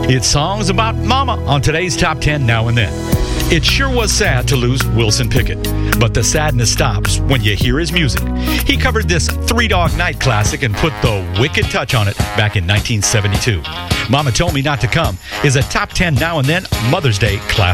It's songs about mama on today's Top 10 Now and Then. It sure was sad to lose Wilson Pickett, but the sadness stops when you hear his music. He covered this Three Dog Night classic and put the wicked touch on it back in 1972. Mama Told Me Not to Come is a Top 10 Now and Then Mother's Day classic.